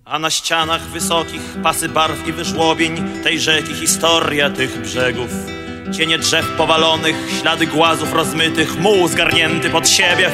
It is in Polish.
A na ścianach wysokich pasy barw i wyżłobień tej rzeki historia tych brzegów. Cienie drzew powalonych, ślady głazów rozmytych, muł zgarnięty pod siebie